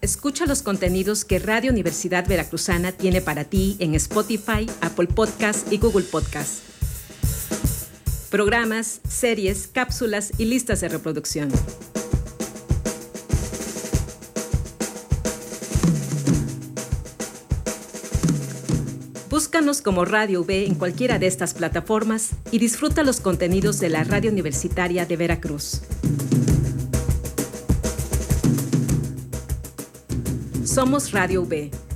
Escucha los contenidos que Radio Universidad Veracruzana tiene para ti en Spotify, Apple Podcasts y Google Podcasts. Programas, series, cápsulas y listas de reproducción. Búscanos como Radio UB en cualquiera de estas plataformas y disfruta los contenidos de la Radio Universitaria de Veracruz. Somos Radio UB.